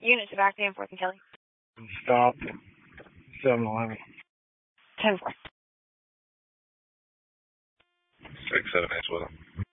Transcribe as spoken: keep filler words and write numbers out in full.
Unit to back in Fourth and Kelly. Stop. seven eleven. ten four. Six seven eight with him.